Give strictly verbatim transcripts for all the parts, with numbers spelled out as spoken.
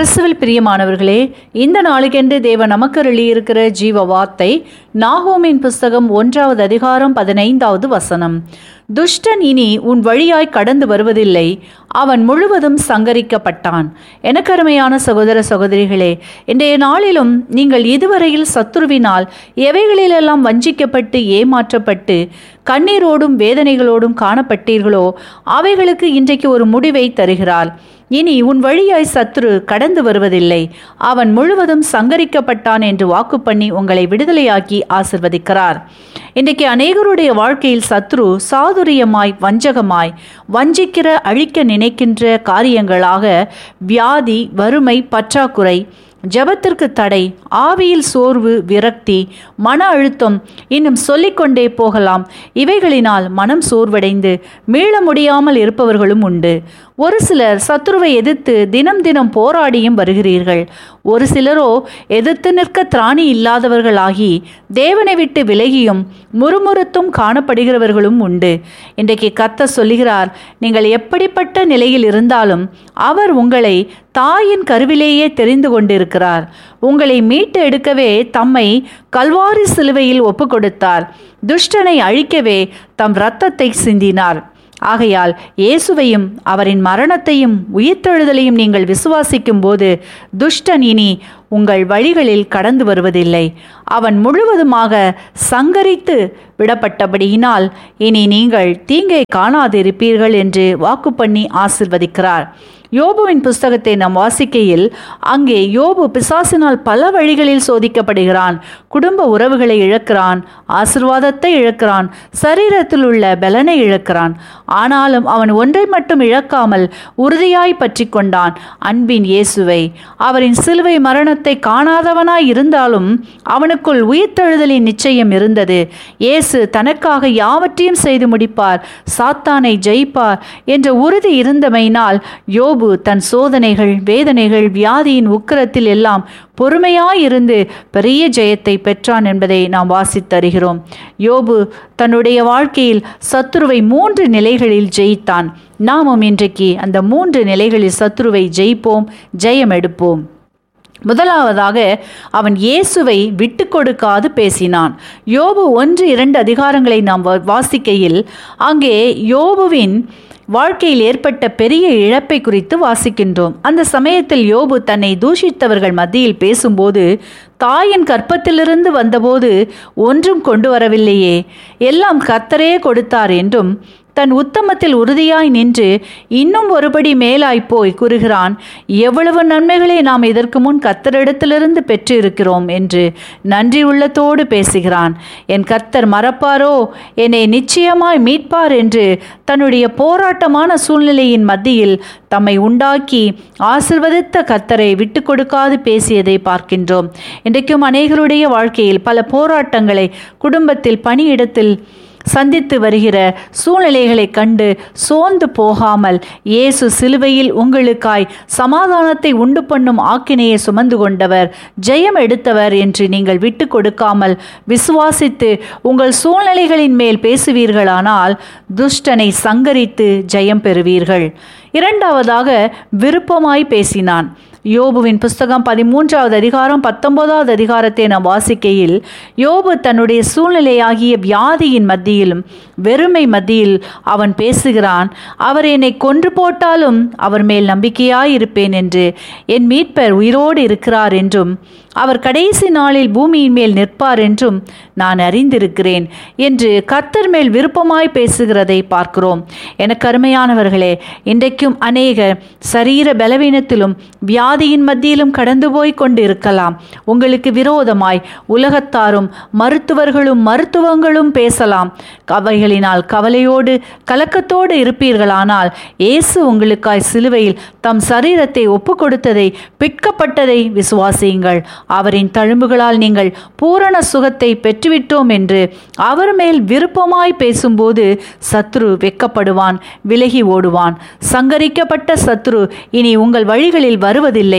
கிறிஸ்துவில் பிரியமானவர்களே, இந்த நாளுக்கென்று தேவன் நமக்கு அருளியிருக்கிற ஜீவ வார்த்தை நாகூமின் புஸ்தகம் ஒன்றாவது அதிகாரம் பதினைந்தாவது வசனம். துஷ்டன் இனி உன் வழியாய் கடந்து வருவதில்லை, அவன் முழுவதும் சங்கரிக்கப்பட்டான். எனக்கருமையான சகோதர சகோதரிகளே, இன்றைய நாளிலும் நீங்கள் இதுவரையில் சத்துருவினால் எவைகளிலெல்லாம் வஞ்சிக்கப்பட்டு ஏமாற்றப்பட்டு கண்ணீரோடும் வேதனைகளோடும் காணப்பட்டீர்களோ அவைகளுக்கு இன்றைக்கு ஒரு முடிவை தருகிறார். இனி உன் வழியாய் சத்துரு கடந்து வருவதில்லை, அவன் முழுவதும் சங்கரிக்கப்பட்டான் என்று வாக்கு பண்ணி உங்களை விடுதலையாக்கி ஆசிர்வதிக்கிறார். இன்றைக்கு அநேகருடைய வாழ்க்கையில் சத்துரு சாதுரியமாய் வஞ்சகமாய் வஞ்சிக்கிற அழிக்க நினைக்கின்ற காரியங்களாக வியாதி, வறுமை, பற்றாக்குறை, ஜபத்திற்கு தடை, ஆவியில் சோர்வு, விரக்தி, மன அழுத்தம், இன்னும் சொல்லிக்கொண்டே போகலாம். இவைகளினால் மனம் சோர்வடைந்து மீள முடியாமல் இருப்பவர்களும் உண்டு. ஒரு சிலர் சத்துருவை எதிர்த்து தினம் தினம் போராடியும் வருகிறீர்கள். ஒரு சிலரோ எதிர்த்து நிற்க திராணி இல்லாதவர்களாகி தேவனை விட்டு விலகியும் முறுமுறுத்தும் காணப்படுகிறவர்களும் உண்டு. இன்றைக்கு கர்த்தர் சொல்லுகிறார், நீங்கள் எப்படிப்பட்ட நிலையில் இருந்தாலும் அவர் உங்களை தாயின் கருவிலேயே தெரிந்து கொண்டிருக்கிறார். உங்களை மீட்டு எடுக்கவே தம்மை கல்வாரி சிலுவையில் ஒப்பு கொடுத்தார். துஷ்டனை அழிக்கவே தம் இரத்தத்தை சிந்தினார். ஆகையால் இயேசுவையும் அவரின் மரணத்தையும் உயிர்த்தெழுதலையும் நீங்கள் விசுவாசிக்கும் போது துஷ்டன் இனி உங்கள் வழிகளில் கடந்து வருவதில்லை. அவன் முழுவதுமாக சங்கரித்து விடப்பட்டபடியினால் இனி நீங்கள் தீங்கை காணாதிருப்பீர்கள் என்று வாக்கு பண்ணி ஆசிர்வதிக்கிறார். யோபுவின் புஸ்தகத்தை நாம் வாசிக்கையில் அங்கே யோபு பிசாசினால் பல வழிகளில் சோதிக்கப்படுகிறான். குடும்ப உறவுகளை இழக்கிறான், ஆசிர்வாதத்தை இழக்கிறான், சரீரத்தில் உள்ள பலனை இழக்கிறான். ஆனாலும் அவன் ஒன்றை மட்டும் இழக்காமல் உறுதியாய் பற்றி கொண்டான், அன்பின் இயேசுவை. அவரின் சிலுவை மரணத்தை காணாதவனாய் இருந்தாலும் அவனுக்குள் உயிர்த்தெழுதலின் நிச்சயம் இருந்தது. இயேசு தனக்காக யாவற்றையும் செய்து முடிப்பார், சாத்தானை ஜெயிப்பார் என்ற உறுதி இருந்தமையினால் யோபு தன் சோதனைகள், வேதனைகள், வியாதியின் உக்கிரத்தில் எல்லாம் பொறுமையாயிருந்து பெரிய ஜெயத்தை பெற்றான் என்பதை நாம் வாசித்தருகிறோம். யோபு தன்னுடைய வாழ்க்கையில் சத்துருவை மூன்று நிலைகளில் ஜெயித்தான். நாமும் இன்றைக்கு அந்த மூன்று நிலைகளில் சத்துருவை ஜெயிப்போம், ஜெயம் எடுப்போம். முதலாவதாக அவன் இயேசுவை விட்டு கொடுக்காது பேசினான். யோபு ஒன்று இரண்டு அதிகாரங்களை நாம் வாசிக்கையில் அங்கே யோபுவின் வாழ்க்கையில் ஏற்பட்ட பெரிய இழப்பை குறித்து வாசிக்கின்றோம். அந்த சமயத்தில் யோபு தன்னை தூஷித்தவர்கள் மத்தியில் பேசும்போது, தாயின் கற்பத்திலிருந்து வந்தபோது ஒன்றும் கொண்டு வரவில்லையே, எல்லாம் கர்த்தரே கொடுத்தார் என்றும் தன் உத்தமத்தில் உறுதியாய் நின்று இன்னும் ஒருபடி மேலாய் போய் கூறுகிறான், எவ்வளவு நன்மைகளை நாம் இதற்கு முன் கர்த்தரிடத்திலிருந்து பெற்று இருக்கிறோம் என்று நன்றி உள்ளத்தோடு பேசுகிறான். என் கர்த்தர் மறப்பாரோ, என்னை நிச்சயமாய் மீட்பார் என்று தன்னுடைய போராட்டமான சூழ்நிலையின் மத்தியில் தம்மை உண்டாக்கி ஆசிர்வதித்த கர்த்தரை விட்டு கொடுக்காது பேசியதை பார்க்கின்றோம். இன்றைக்கும் அநேகருடைய வாழ்க்கையில் பல போராட்டங்களை குடும்பத்தில், பணியிடத்தில் சந்தித்து வருகிற சூழ்நிலைகளை கண்டு சோர்ந்து போகாமல் இயேசு சிலுவையில் உங்களுக்காய் சமாதானத்தை உண்டு பண்ணும் ஆக்கினையை சுமந்து கொண்டவர், ஜெயம் எடுத்தவர் என்று நீங்கள் விட்டு கொடுக்காமல் விசுவாசித்து உங்கள் சூழ்நிலைகளின் மேல் பேசுவீர்களானால் துஷ்டனை சங்கரித்து ஜெயம் பெறுவீர்கள். இரண்டாவதாக விருப்பமாய் பேசினான். யோபுவின் புஸ்தகம் பதிமூன்றாவது அதிகாரம் பத்தொன்பதாவது அதிகாரத்தை நாம் வாசிக்கையில் யோபு தன்னுடைய சூழ்நிலையாகிய வியாதியின் மத்தியிலும் வெறுமை மத்தியில் அவன் பேசுகிறான், அவர் என்னை கொன்று போட்டாலும் அவர் மேல் நம்பிக்கையாயிருப்பேன் என்று, என் மீட்பர் உயிரோடு இருக்கிறார் என்றும் அவர் கடைசி நாளில் பூமியின் மேல் நிற்பார் என்றும் நான் அறிந்திருக்கிறேன் என்று கர்த்தர் மேல் விருப்பமாய் பேசுகிறதை பார்க்கிறோம். எனக்கு அருமையானவர்களே, இன்றைக்கும் அநேகர் சரீர பலவீனத்திலும் வியாதியின் மத்தியிலும் கடந்து போய் கொண்டு இருக்கலாம். உங்களுக்கு விரோதமாய் உலகத்தாரும் மருத்துவர்களும் மருத்துவங்களும் பேசலாம். அவைகளினால் கவலையோடு கலக்கத்தோடு இருப்பீர்களானால் இயேசு உங்களுக்காய் சிலுவையில் தம் சரீரத்தை ஒப்பு கொடுத்ததை, பிற்கப்பட்டதை விசுவாசியுங்கள். அவரின் தழும்புகளால் நீங்கள் பூரண சுகத்தை பெற்றுவிட்டோம் என்று அவர் மேல் விருப்பமாய் பேசும்போது சத்ரு வெட்கப்படுவான், விலகி ஓடுவான். சங்கரிக்கப்பட்ட சத்ரு இனி உங்கள் வழிகளில் வருவதில்லை.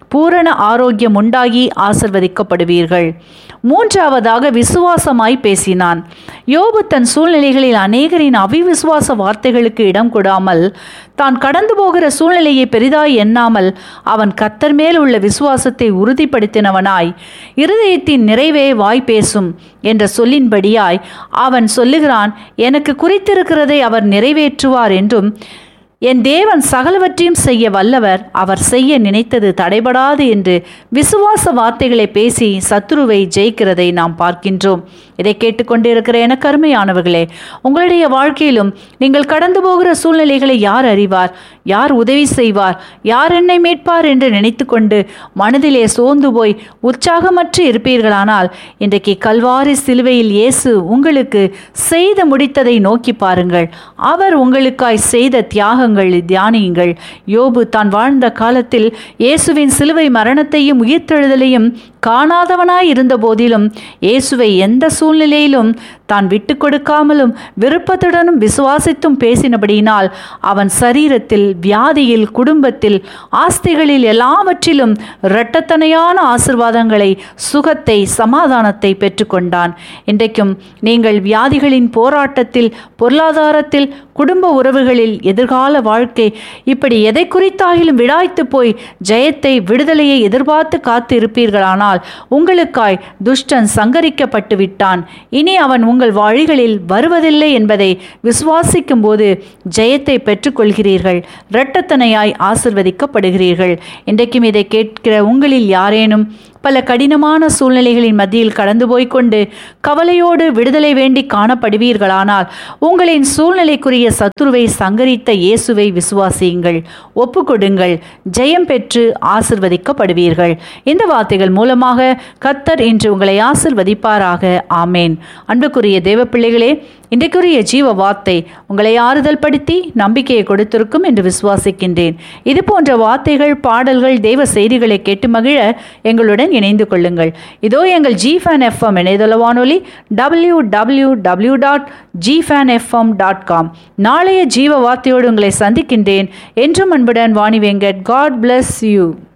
பூரண ஆரோக்கியம் உண்டாகி ஆசிர்வதிக்கப்படுவீர்கள். மூன்றாவதாக விசுவாசமாய் பேசினான். யோபு தன் சூழ்நிலைகளில் அநேகரின் அவிவிசுவாச வார்த்தைகளுக்கு இடம் கொடாமல், தான் கடந்து போகிற சூழ்நிலையை பெரிதாய் எண்ணாமல், அவன் கர்த்தர் மேல் உள்ள விசுவாசத்தை உறுதிப்படுத்தினவனாய், இருதயத்தின் நிறைவே வாய் பேசும் என்ற சொல்லின்படியாய் அவன் சொல்லுகிறான், எனக்கு குறித்திருக்கிறதை அவர் நிறைவேற்றுவார் என்றும், என் தேவன் சகலவற்றையும் செய்ய வல்லவர், அவர் செய்ய நினைத்தது தடைபடாது என்று விசுவாச வார்த்தைகளை பேசி சத்துருவை ஜெயிக்கிறதை நாம் பார்க்கின்றோம். இதை கேட்டுக்கொண்டிருக்கிற எனக்கு அருமையானவர்களே, உங்களுடைய வாழ்க்கையிலும் நீங்கள் கடந்து போகிற சூழ்நிலைகளை யார் அறிவார், யார் உதவி செய்வார், யார் என்னை மீட்பார் என்று நினைத்து கொண்டு மனதிலே சோர்ந்து போய் உற்சாகமற்று இருப்பீர்களானால், இன்றைக்கு கல்வாரி சிலுவையில் இயேசு உங்களுக்கு செய்து முடித்ததை நோக்கி பாருங்கள். அவர் உங்களுக்காய் செய்த தியாகங்கள் தியானியுங்கள். யோபு தான் வாழ்ந்த காலத்தில் இயேசுவின் சிலுவை மரணத்தையும் உயிர்த்தெழுதலையும் காணாதவனாய் இருந்த போதிலும் இயேசுவை எந்த சூழ்நிலையிலும் தான் விட்டு கொடுக்காமலும் விருப்பத்துடனும் விசுவாசித்தும் பேசினபடியினால் அவன் சரீரத்தில், வியாதியில், குடும்பத்தில், ஆஸ்திகளில் எல்லாவற்றிலும் இரட்டத்தனையான ஆசீர்வாதங்களை, சுகத்தை, சமாதானத்தை பெற்றுக்கொண்டான். இன்றைக்கும் நீங்கள் வியாதிகளின் போராட்டத்தில், பொருளாதாரத்தில், குடும்ப உறவுகளில், எதிர்கால வாழ்க்கை, இப்படி எதை குறித்தாகிலும் விடாய்த்து போய் ஜெயத்தை, விடுதலையை எதிர்பார்த்து காத்து இருப்பீர்களானால் உங்களுக்காய் துஷ்டன் சங்கரிக்கப்பட்டு விட்டான். இனி அவன் உங்கள் வழிகளில் வருவதில்லை என்பதை விசுவாசிக்கும் போது ஜெயத்தை பெற்றுக்கொள்கிறீர்கள், இரட்டத்தனையாய் ஆசிர்வதிக்கப்படுகிறீர்கள். இன்றைக்கும் இதை கேட்கிற உங்களில் யாரேனும் பல கடினமான சூழ்நிலைகளின் மத்தியில் கடந்து போய்கொண்டு கவலையோடு விடுதலை வேண்டி காணப்படுவீர்களானால், உங்களின் சூழ்நிலைக்குரிய சத்துருவை சங்கரித்த இயேசுவை விசுவாசியுங்கள், ஒப்புக்கொடுங்கள், ஜெயம் பெற்று ஆசிர்வதிக்கப்படுவீர்கள். இந்த வார்த்தைகள் மூலமாக கர்த்தர் இன்று உங்களை ஆசிர்வதிப்பாராக. ஆமேன். அன்புக்குரிய தேவ பிள்ளைகளே, இன்றைக்குரிய ஜீவ வார்த்தை உங்களை ஆறுதல் படுத்தி நம்பிக்கையை கொடுத்திருக்கும் என்று விசுவாசிக்கின்றேன். இது போன்ற வார்த்தைகள், பாடல்கள், தேவ செய்திகளை கேட்டு மகிழ எங்களுடன் இணைந்து கொள்ளுங்கள். இதோ எங்கள் ஜிஃபேன் எஃப்எம் இணையதள வானொலி W W W dot ஜிஃபேன் FM dot com. நாளைய ஜீவ வார்த்தையோடு உங்களை சந்திக்கின்றேன். என்றும் அன்புடன் Vani Venkat. God bless you.